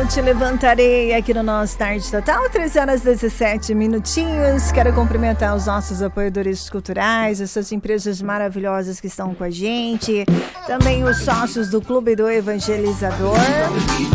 Te levantarei aqui no nosso Tarde Total, 13 horas 17 minutinhos. Quero cumprimentar os nossos apoiadores culturais, essas empresas maravilhosas que estão com a gente, também os sócios do Clube do Evangelizador.